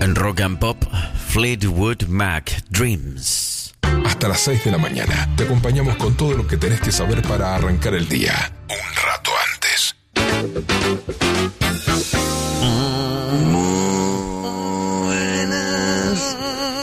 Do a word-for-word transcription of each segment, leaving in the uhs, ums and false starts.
En Rock and Pop, Fleetwood Mac, Dreams. Hasta las seis de la mañana te acompañamos con todo lo que tenés que saber para arrancar el día. Un rato antes. Buenas.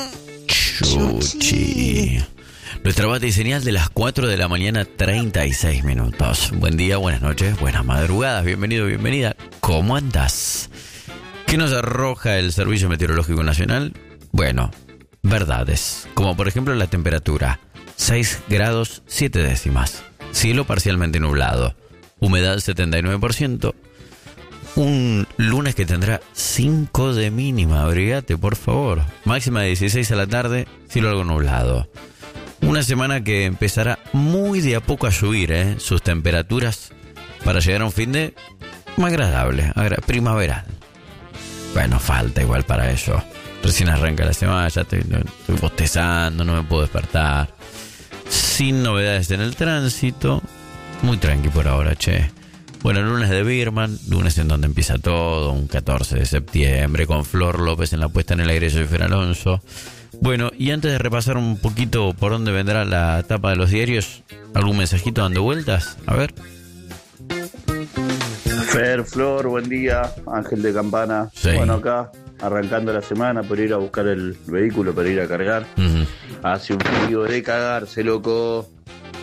Chuchi. Nuestra batiseñal de las cuatro de la mañana, treinta y seis minutos. Buen día, buenas noches, buenas madrugadas. Bienvenido, bienvenida. ¿Cómo andás? ¿Qué nos arroja el Servicio Meteorológico Nacional? Bueno, verdades. Como por ejemplo la temperatura. seis grados siete décimas. Cielo parcialmente nublado. Humedad setenta y nueve por ciento. Un lunes que tendrá cinco de mínima. Abrigate, por favor. Máxima de dieciséis a la tarde. Cielo algo nublado. Una semana que empezará muy de a poco a subir, ¿eh? Sus temperaturas para llegar a un fin de más agradable, agra- primaveral. Bueno, falta igual para eso. Recién arranca la semana, ya estoy, estoy bostezando, no me puedo despertar. Sin novedades en el tránsito. Muy tranqui por ahora, che. Bueno, lunes de Birman, lunes en donde empieza todo, un catorce de septiembre, con Flor López en la puesta en el aire, soy Fer Alonso. Bueno, y antes de repasar un poquito por dónde vendrá la tapa de los diarios, ¿algún mensajito dando vueltas? A ver. Fer, Flor, buen día, Ángel de Campana. Sí. Bueno, acá, arrancando la semana por ir a buscar el vehículo para ir a cargar. Uh-huh. Hace un frío de cagarse, loco.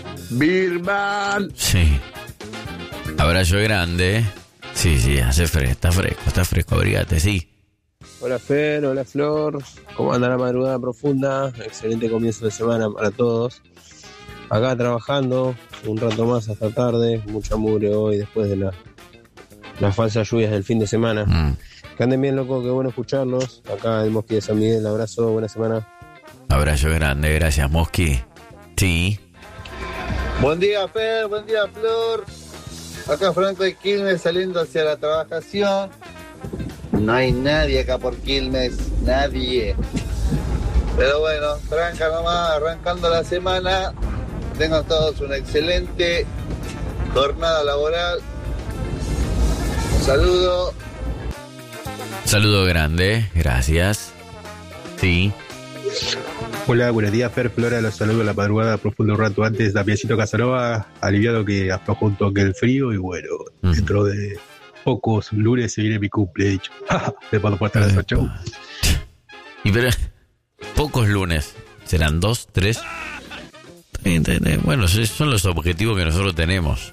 Birman. Sí. Abrazo grande, ¿eh? Sí, sí, hace fresco, está fresco, está fresco, abrigate, sí. Hola Fer, hola Flor, ¿cómo anda la madrugada profunda? Excelente comienzo de semana para todos. Acá trabajando, un rato más hasta tarde, mucha mugre hoy después de la, las falsas lluvias del fin de semana. Mm. Que anden bien, loco, qué bueno escucharlos. Acá el Mosqui de San Miguel, abrazo, buena semana. Abrazo grande, gracias, Mosqui. Sí. Buen día, Fer, buen día, Flor. Acá Franco de Quilmes saliendo hacia la trabajación. No hay nadie acá por Quilmes, nadie. Pero bueno, tranca nomás, arrancando la semana. Tengan todos una excelente jornada laboral. Un saludo. Saludo grande, gracias. Sí. Hola, buenos días, Fer, Flora, los saludo a la madrugada profundo un rato antes. Damiancito Casanova, aliviado que aflojó un toque el frío y bueno, uh-huh. Dentro de pocos lunes se viene mi cumple, he dicho. Me puedo portar a show. Y pero, pocos lunes, serán dos, tres. Bueno, son los objetivos que nosotros tenemos.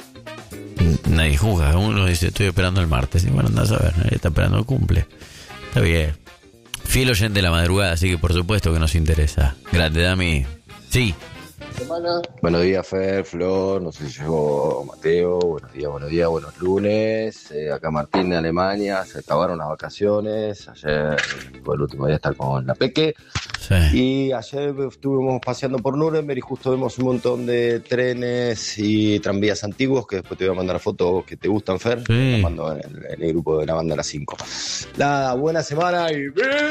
Nadie juzga, uno dice estoy esperando el martes. Y bueno, andás a ver, nadie está esperando el cumple. Está bien. Fiel oyente de la madrugada, así que por supuesto que nos interesa. Grande, Dami. Sí. Semana. Buenos días, Fer, Flor, no sé si llegó Mateo. Buenos días, buenos días, buenos lunes. Eh, acá Martín de Alemania, se acabaron las vacaciones. Ayer fue el último día de estar con la Peque. Sí. Y ayer estuvimos paseando por Nuremberg y justo vimos un montón de trenes y tranvías antiguos que después te voy a mandar fotos que te gustan, Fer. Sí. Te mando en el, en el grupo de la banda a las cinco. La buena semana y...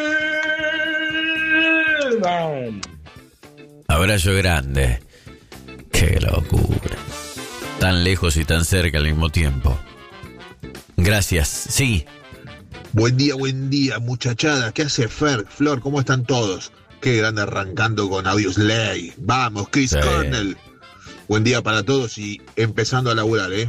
Abrazo grande. Qué locura. Tan lejos y tan cerca al mismo tiempo. Gracias. Sí. Buen día, buen día, muchachada. ¿Qué hace Fer? Flor, ¿cómo están todos? Qué grande arrancando con Audioslave. Vamos, Chris sí. Cornell. Buen día para todos y empezando a laburar, ¿eh?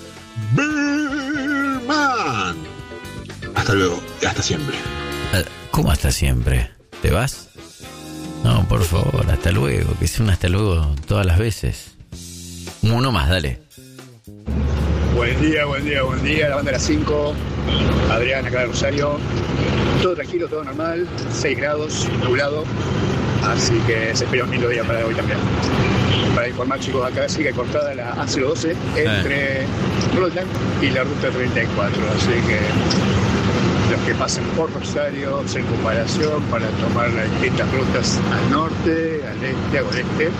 Birman. Hasta luego y hasta siempre. ¿Cómo hasta siempre? ¿Te vas? No, por favor, hasta luego. Que sea un hasta luego todas las veces. Uno más, dale. Buen día, buen día, buen día. La banda de las cinco. Adrián, acá de Rosario. Todo tranquilo, todo normal. seis grados, nublado. Así que se espera un lindo día para hoy también. Para informar, chicos, acá sigue cortada la A cero doce entre eh. Roldán y la ruta treinta y cuatro. Así que los que pasen por Rosario, en comparación, para tomar las distintas rutas al norte, al este, al oeste.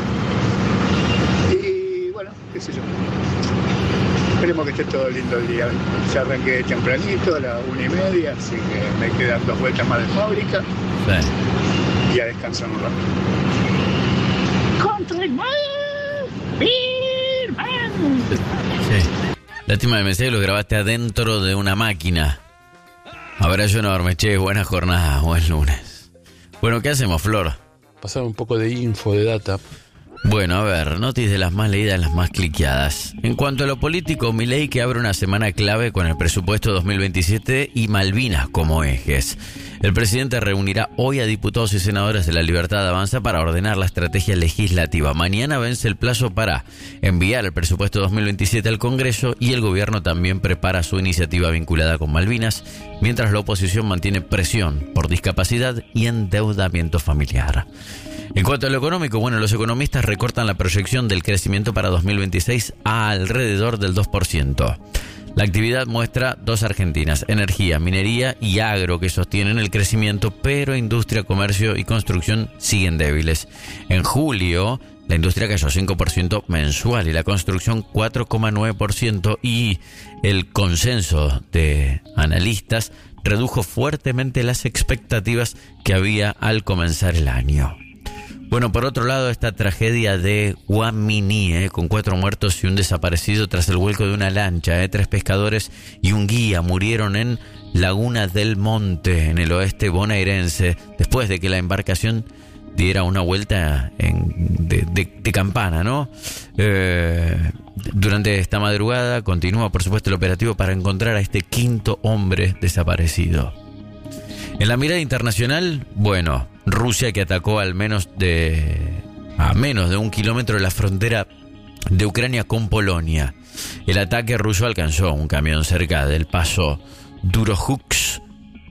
Y bueno, qué sé yo. Esperemos que esté todo lindo el día. Ya arranqué tempranito, a las una y media, así que me quedan dos vueltas más de fábrica. Sí. Y a descansar un rato. ¡Contra el mal! ¡Birman! Sí. Lástima de mensaje, lo grabaste adentro de una máquina. Abrazo enorme, che, buena jornada, buen lunes. Bueno, ¿qué hacemos, Flor? Pasar un poco de info, de data. Bueno, a ver, noticias de las más leídas, las más cliqueadas. En cuanto a lo político, Milei que abre una semana clave con el presupuesto dos mil veintisiete y Malvinas como ejes. El presidente reunirá hoy a diputados y senadores de la Libertad Avanza para ordenar la estrategia legislativa. Mañana vence el plazo para enviar el presupuesto dos mil veintisiete al Congreso y el gobierno también prepara su iniciativa vinculada con Malvinas, mientras la oposición mantiene presión por discapacidad y endeudamiento familiar. En cuanto a lo económico, bueno, los economistas recortan la proyección del crecimiento para dos mil veintiséis a alrededor del dos por ciento. La actividad muestra dos Argentinas, energía, minería y agro, que sostienen el crecimiento, pero industria, comercio y construcción siguen débiles. En julio, la industria cayó cinco por ciento mensual y la construcción cuatro coma nueve por ciento, y el consenso de analistas redujo fuertemente las expectativas que había al comenzar el año. Bueno, por otro lado, esta tragedia de Guaminí, eh, con cuatro muertos y un desaparecido tras el vuelco de una lancha. Eh, tres pescadores y un guía murieron en Laguna del Monte, en el oeste bonaerense, después de que la embarcación diera una vuelta en, de, de, de campana, ¿no? Eh, durante esta madrugada continúa, por supuesto, el operativo para encontrar a este quinto hombre desaparecido. En la mirada internacional, bueno, Rusia que atacó al menos de a menos de un kilómetro de la frontera de Ucrania con Polonia. El ataque ruso alcanzó un camión cerca del paso Durohuks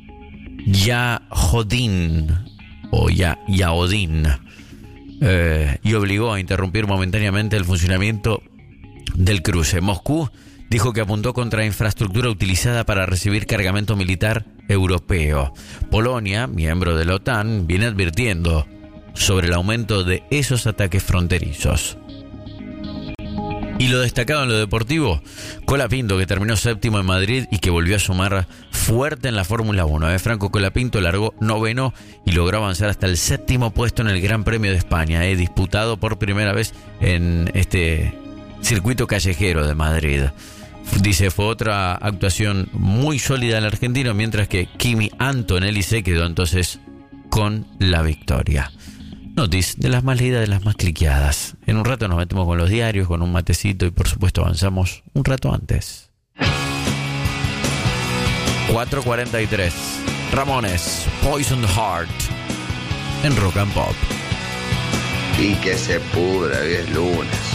Yahodin o ya, Yahodin eh, y obligó a interrumpir momentáneamente el funcionamiento del cruce. Moscú dijo que apuntó contra infraestructura utilizada para recibir cargamento militar europeo. Polonia, miembro de la OTAN, viene advirtiendo sobre el aumento de esos ataques fronterizos. Y lo destacado en lo deportivo, Colapinto, que terminó séptimo en Madrid y que volvió a sumar fuerte en la Fórmula uno. Eh, Franco Colapinto largó noveno y logró avanzar hasta el séptimo puesto en el Gran Premio de España, eh, disputado por primera vez en este circuito callejero de Madrid. Dice, fue otra actuación muy sólida del argentino, mientras que Kimi Antonelli se quedó entonces con la victoria. Notis de las más leídas, de las más cliqueadas. En un rato nos metemos con los diarios, con un matecito y por supuesto avanzamos un rato antes. cuatro cuarenta y tres. Ramones, Poison Heart, en Rock and Pop. Y que se pudra, hoy es lunes.